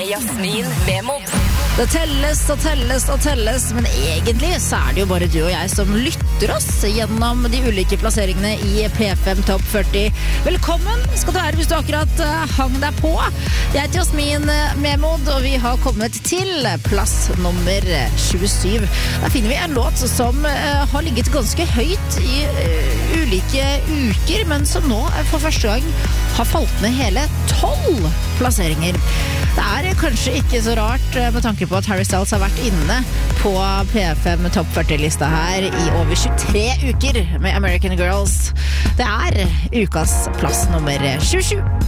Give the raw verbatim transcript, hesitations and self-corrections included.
med Jasmin Memod. Det telles og telles og telles, men egentlig så er det jo bare du og jeg som lytter oss gjennom de ulike plasseringene i P fem Topp førti. Velkommen skal du være hvis du akkurat hang deg på. Jeg heter Jasmin Memod, og vi har kommet til plass nummer tjuesyv. Der finner vi en låt som har ligget ganske høyt i ulike uker, men som nå for første gang har falt ned hele tolv plasseringer. Det er kanskje ikke så rart med tanke på at Harry Styles har vært inne på P fem Topp førti-lista her i over tjuetre uker med American Girls. Det er ukas plass nummer tjuesju.